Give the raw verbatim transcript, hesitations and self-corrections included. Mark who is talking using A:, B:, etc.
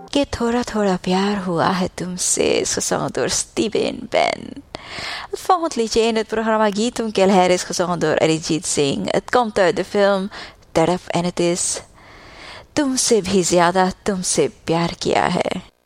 A: कि थोड़ा थोड़ा प्यार huwa hai tumse, gezongen door Steven Ben. Het volgend liedje in het programma Geetum Kelher is gezongen door Arijit Singh. Het komt uit de film Taraf en het is Tumse bhi zyada tumse pyar kiya hai.